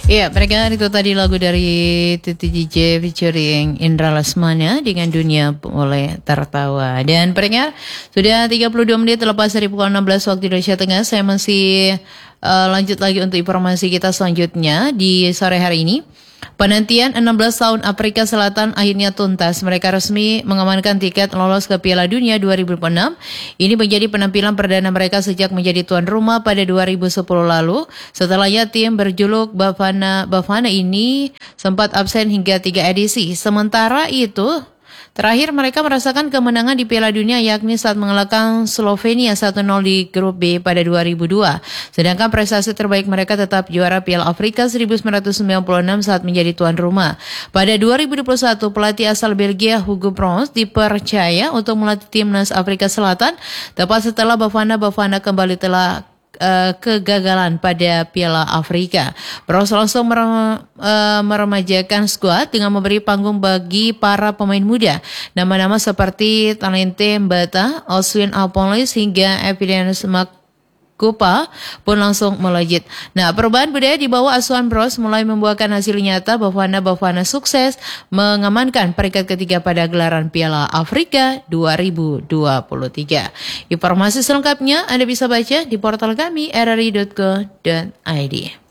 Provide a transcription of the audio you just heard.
Iya, mereka itu tadi lagu dari Titi DJ featuring Indra Lesmana dengan Dunia Boleh Tertawa. Dan pendengar, sudah 32 menit lepas dari pukul 16 waktu Indonesia Tengah. Saya masih lanjut lagi untuk informasi kita selanjutnya di sore hari ini. Penantian 16 tahun Afrika Selatan akhirnya tuntas. Mereka resmi mengamankan tiket lolos ke Piala Dunia 2006. Ini menjadi penampilan perdana mereka sejak menjadi tuan rumah pada 2010 lalu. Setelahnya tim berjuluk Bafana ini sempat absen hingga 3 edisi. Sementara itu, terakhir mereka merasakan kemenangan di Piala Dunia yakni saat mengalahkan Slovenia 1-0 di grup B pada 2002. Sedangkan prestasi terbaik mereka tetap juara Piala Afrika 1996 saat menjadi tuan rumah. Pada 2021, pelatih asal Belgia Hugo Broos dipercaya untuk melatih timnas Afrika Selatan tepat setelah Bafana kembali telah kegagalan pada Piala Afrika. Broos langsung meremajakan skuad dengan memberi panggung bagi para pemain muda. Nama-nama seperti Talente Mbata, Oswin Alpolis hingga Evidence Kupa pun langsung melejit. Nah, perubahan budaya di bawah asuhan Broos mulai membuahkan hasil nyata. Bafana sukses mengamankan peringkat ketiga pada gelaran Piala Afrika 2023. Informasi selengkapnya Anda bisa baca di portal kami rri.co.id.